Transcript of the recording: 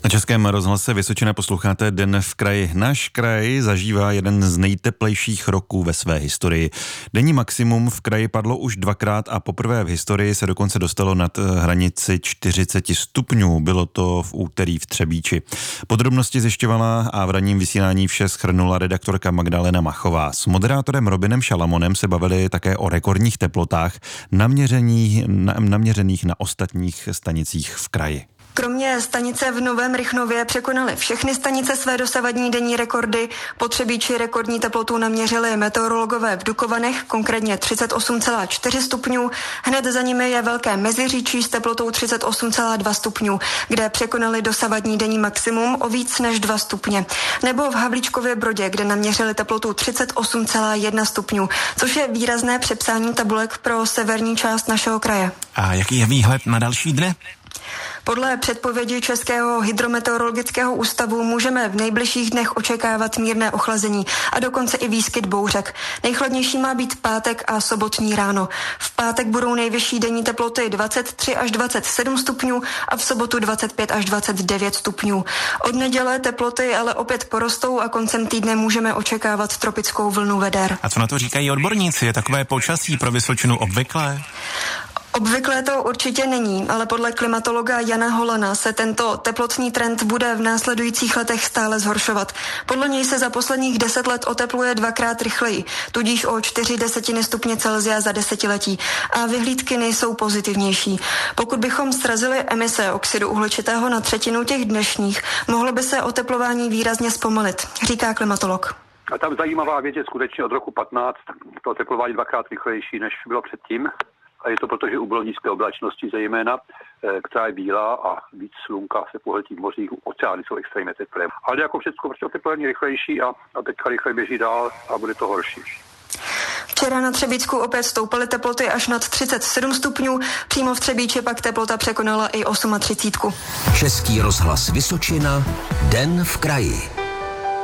Na Českém rozhlase Vysočina posloucháte Den v kraji. Náš kraj zažívá jeden z nejteplejších roků ve své historii. Denní maximum v kraji padlo už dvakrát a poprvé v historii se dokonce dostalo nad hranici 40 stupňů. Bylo to v úterý v Třebíči. Podrobnosti zjišťovala a v ranním vysílání vše shrnula redaktorka Magdalena Machová. S moderátorem Robinem Šalamonem se bavili také o rekordních teplotách naměřených na ostatních stanicích v kraji. Kromě stanice v Novém Rychnově překonaly všechny stanice své dosavadní denní rekordy. Po Třebíči rekordní teplotu naměřili meteorologové v Dukovanech, konkrétně 38,4 stupňů. Hned za nimi je Velké Meziříčí s teplotou 38,2 stupňů, kde překonali dosavadní denní maximum o víc než 2 stupně. Nebo v Havlíčkově Brodě, kde naměřili teplotu 38,1 stupňů, což je výrazné přepsání tabulek pro severní část našeho kraje. A jaký je výhled na další dny? Podle předpovědi Českého hydrometeorologického ústavu můžeme v nejbližších dnech očekávat mírné ochlazení a dokonce i výskyt bouřek. Nejchladnější má být pátek a sobotní ráno. V pátek budou nejvyšší denní teploty 23 až 27 stupňů a v sobotu 25 až 29 stupňů. Od neděle teploty ale opět porostou a koncem týdne můžeme očekávat tropickou vlnu veder. A co na to říkají odborníci? Je takové počasí pro Vysočinu obvyklé? Obvyklé to určitě není, ale podle klimatologa Jana Holana se tento teplotní trend bude v následujících letech stále zhoršovat. Podle něj se za posledních 10 let otepluje dvakrát rychleji, tudíž o 0,4 stupně Celsia za desetiletí a vyhlídky nejsou pozitivnější. Pokud bychom srazili emise oxidu uhličitého na třetinu těch dnešních, mohlo by se oteplování výrazně zpomalit, říká klimatolog. A tam zajímavá věc je skutečně od roku 15 to oteplování dvakrát rychlejší, než bylo předtím. A je to proto, že ubylo nízké oblačnosti zejména, která je bílá a víc slunka se pohltí v mořích, oceány jsou extrémně teplé. Ale jako všechno prostě oteplování rychlejší a teďka rychle běží dál a bude to horší. Včera na Třebíčsku opět stoupaly teploty až nad 37 stupňů, přímo v Třebíči pak teplota překonala i 38. Český rozhlas Vysočina, Den v kraji.